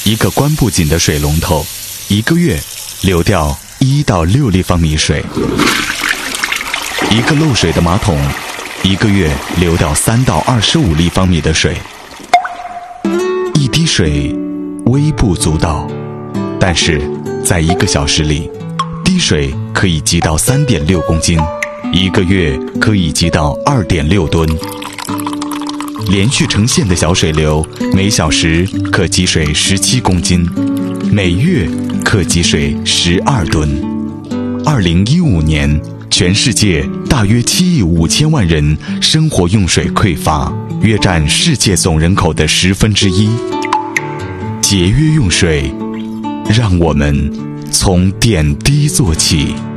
一个关不紧的水龙头，1个月流掉1到6立方米水；一个漏水的马桶，1个月流掉3到25立方米的水。一滴水微不足道，但是在1个小时里，滴水可以积到3.6公斤，1个月可以积到2.6吨。连续成线的小水流，每小时可积水17公斤，每月可积水12吨。2015年，全世界大约7亿5千万人生活用水匮乏，约占世界总人口的1/10。节约用水，让我们从点滴做起。